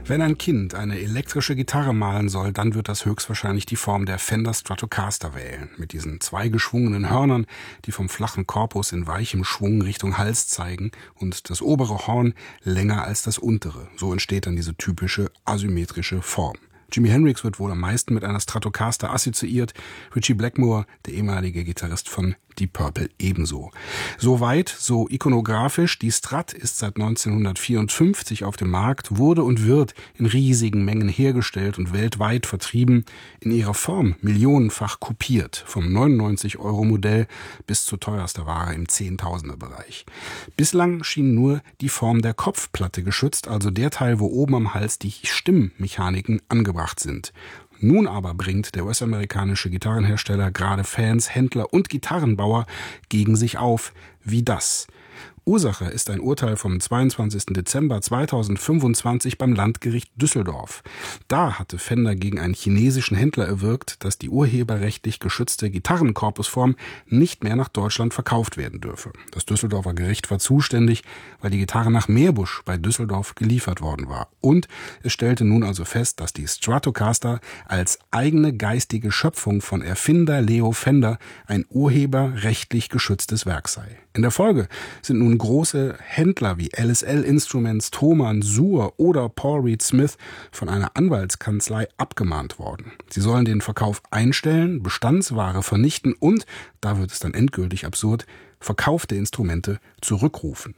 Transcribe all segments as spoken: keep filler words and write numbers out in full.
Wenn ein Kind eine elektrische Gitarre malen soll, dann wird das höchstwahrscheinlich die Form der Fender Stratocaster wählen. Mit diesen zwei geschwungenen Hörnern, die vom flachen Korpus in weichem Schwung Richtung Hals zeigen und das obere Horn länger als das untere. So entsteht dann diese typische asymmetrische Form. Jimi Hendrix wird wohl am meisten mit einer Stratocaster assoziiert, Ritchie Blackmore, der ehemalige Gitarrist von Deep Purple, ebenso. Soweit, so ikonografisch, die Strat ist seit neunzehnhundertvierundfünfzig auf dem Markt, wurde und wird in riesigen Mengen hergestellt und weltweit vertrieben, in ihrer Form millionenfach kopiert, vom neunundneunzig Euro Modell bis zu teuerster Ware im Zehntausender-Bereich. Bislang schien nur die Form der Kopfplatte geschützt, also der Teil, wo oben am Hals die Stimmmechaniken angebracht sind. Nun aber bringt der U S-amerikanische Gitarrenhersteller gerade Fans, Händler und Gitarrenbauer gegen sich auf, wie das. Ursache ist ein Urteil vom zweiundzwanzigsten Dezember zweitausendfünfundzwanzig beim Landgericht Düsseldorf. Da hatte Fender gegen einen chinesischen Händler erwirkt, dass die urheberrechtlich geschützte Gitarrenkorpusform nicht mehr nach Deutschland verkauft werden dürfe. Das Düsseldorfer Gericht war zuständig, weil die Gitarre nach Meerbusch bei Düsseldorf geliefert worden war. Und es stellte nun also fest, dass die Stratocaster als eigene geistige Schöpfung von Erfinder Leo Fender ein urheberrechtlich geschütztes Werk sei. In der Folge sind nun große Händler wie L S L Instruments, Thomann, Suhr oder Paul Reed Smith von einer Anwaltskanzlei abgemahnt worden. Sie sollen den Verkauf einstellen, Bestandsware vernichten und, da wird es dann endgültig absurd, verkaufte Instrumente zurückrufen.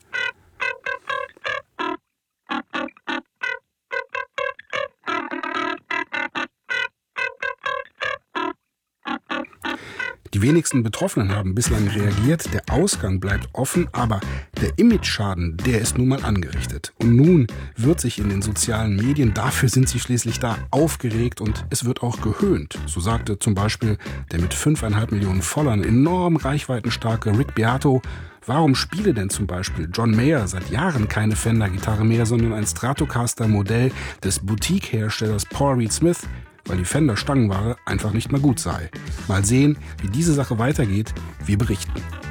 Die wenigsten Betroffenen haben bislang reagiert, der Ausgang bleibt offen, aber der Imageschaden, der ist nun mal angerichtet. Und nun wird sich in den sozialen Medien, dafür sind sie schließlich da, aufgeregt und es wird auch gehöhnt. So sagte zum Beispiel der mit fünfeinhalb Millionen Followern enorm reichweitenstarke Rick Beato: Warum spiele denn zum Beispiel John Mayer seit Jahren keine Fender-Gitarre mehr, sondern ein Stratocaster-Modell des Boutique-Herstellers Paul Reed Smith? Weil die Fender-Stangenware einfach nicht mehr gut sei. Mal sehen, wie diese Sache weitergeht. Wir berichten.